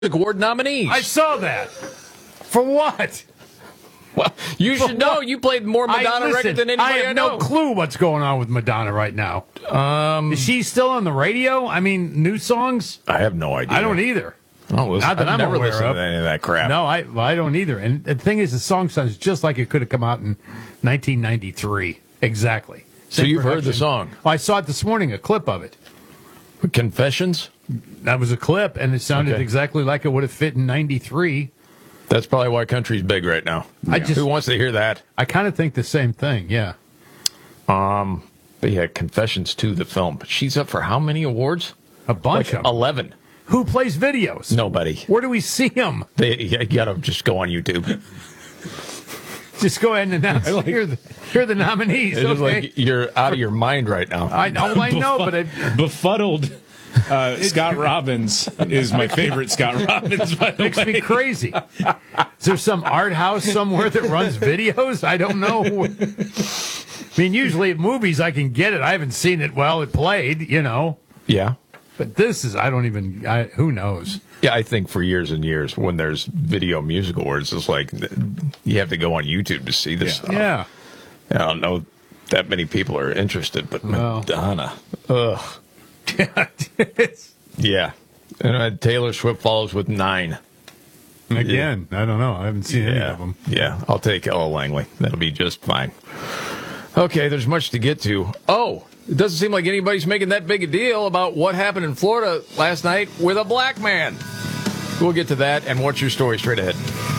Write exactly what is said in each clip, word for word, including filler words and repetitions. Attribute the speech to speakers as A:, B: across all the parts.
A: Award nominees.
B: I saw that. For what?
A: Well, you
B: For
A: should know.
B: what?
A: You played more Madonna
B: I, listen,
A: records than anybody
B: I have
A: I know.
B: no clue what's going on with Madonna right now.
A: Um,
B: Is she still on the radio? I mean, new songs?
C: I have no idea.
B: I don't either.
C: Oh, listen,
B: Not that
C: I've
B: I'm
C: never
B: aware
C: listened
B: of.
C: to any of that crap.
B: No, I well, I don't either. And the thing is, the song sounds just like it could have come out in nineteen ninety-three. Exactly.
A: So
B: Same
A: you've heard the
B: production.
A: song?
B: Well, I saw it this morning, a clip of it.
A: Confessions?
B: That was a clip, and it sounded
A: Okay.
B: exactly like it would have fit in ninety-three.
A: That's probably why country's big right now.
B: I just-
A: Who wants to hear that?
B: I kind of think the same thing, yeah.
A: Um, but yeah, Confessions to the film. But she's up for how many awards?
B: A bunch
A: Like
B: of them.
A: eleven.
B: Who plays videos?
A: Nobody.
B: Where do we see them?
A: They, you gotta just go on YouTube.
B: Just go ahead and announce.
C: like-
B: here, are the, here are the nominees.
A: It's just
B: Okay.
A: like you're out of your mind right now.
B: I know, I know, but I,
D: Befuddled uh, Scott Robbins is my favorite Scott Robbins, by the
B: makes
D: way.
B: me crazy. Is there some art house somewhere that runs videos? I don't know. I mean, usually at movies I can get it. I haven't seen it while it played, you know.
A: Yeah.
B: But this is, I don't even, I, who knows?
A: Yeah, I think for years and years, when there's video music awards, it's like you have to go on YouTube to see this stuff.
B: Yeah.
A: I don't know that many people are interested, but
B: Well.
A: Madonna. Ugh.
B: It's-
A: Yeah. And uh, Taylor Swift follows with nine.
B: Again, I don't know. I haven't seen any
A: Yeah.
B: of them.
A: Yeah. I'll take Ella Langley. That'll be just fine. Okay, there's much to get to. Oh, it doesn't seem like anybody's making that big a deal about what happened in Florida last night with a black man. We'll get to that and what's your story straight ahead.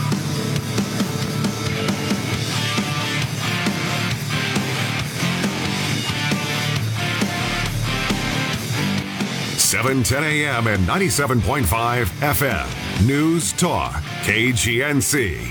E: seven ten a.m. and ninety-seven point five F M. News Talk, K G N C.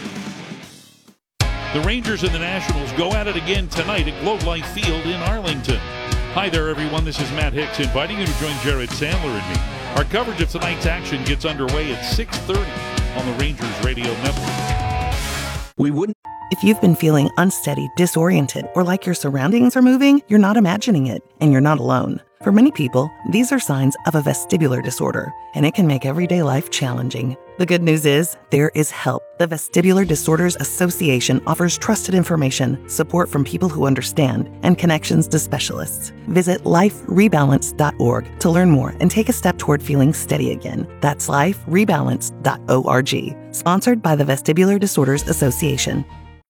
F: The Rangers and the Nationals go at it again tonight at Globe Life Field in Arlington. Hi there, everyone. This is Matt Hicks inviting you to join Jared Sandler and me. Our coverage of tonight's action gets underway at six thirty on the Rangers Radio Network.
G: We wouldn't.
H: If you've been feeling unsteady, disoriented, or like your surroundings are moving, you're not imagining it, and you're not alone. For many people, these are signs of a vestibular disorder, and it can make everyday life challenging. The good news is, there is help. The Vestibular Disorders Association offers trusted information, support from people who understand, and connections to specialists. Visit life rebalance dot org to learn more and take a step toward feeling steady again. That's life rebalance dot org. Sponsored by the Vestibular Disorders Association.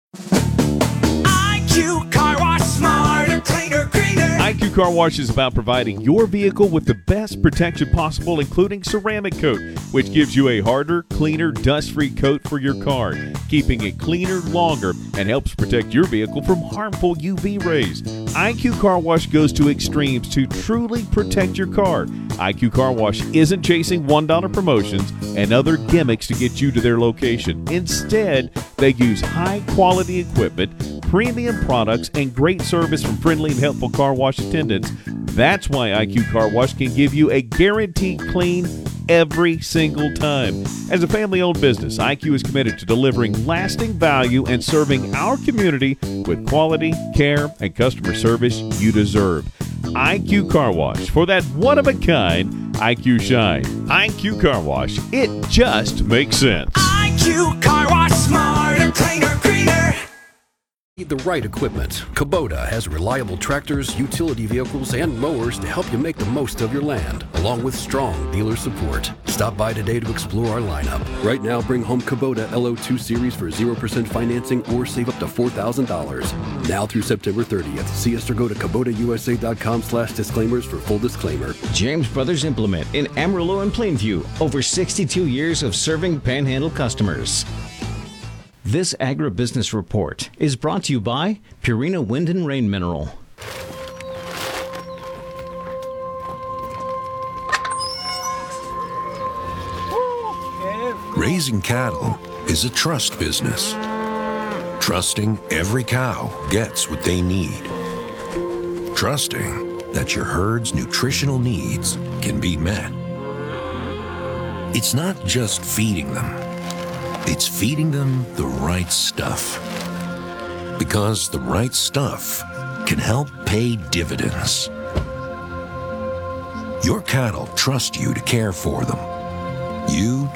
I: I Q Car Wash, smarter, cleaner, greener.
J: I Q Car Wash is about providing your vehicle with the best protection possible, including ceramic coat, which gives you a harder, cleaner, dust-free coat for your car, keeping it cleaner longer and helps protect your vehicle from harmful U V rays. I Q Car Wash goes to extremes to truly protect your car. I Q Car Wash isn't chasing one dollar promotions and other gimmicks to get you to their location. Instead, they use high-quality equipment, premium products, and great service from friendly and helpful car wash attendants. That's why I Q Car Wash can give you a guaranteed clean every single time. As a family-owned business, I Q is committed to delivering lasting value and serving our community with quality, care, and customer service you deserve. I Q Car Wash, for that one-of-a-kind I Q shine. I Q Car Wash, it just makes sense.
I: I Q Car Wash, smarter, cleaner, greener.
K: Need the right equipment. Kubota has reliable tractors, utility vehicles, and mowers to help you make the most of your land, along with strong dealer support. Stop by today to explore our lineup. Right now, bring home Kubota L O two Series for zero percent financing or save up to four thousand dollars. Now through September thirtieth. See us or go to Kubota U S A dot com slash disclaimers for full disclaimer.
L: James Brothers Implement in Amarillo and Plainview. Over sixty-two years of serving Panhandle customers. This agribusiness report is brought to you by Purina Wind and Rain Mineral.
E: Raising cattle is a trust business. Trusting every cow gets what they need. Trusting that your herd's nutritional needs can be met. It's not just feeding them. It's feeding them the right stuff. Because the right stuff can help pay dividends. Your cattle trust you to care for them. You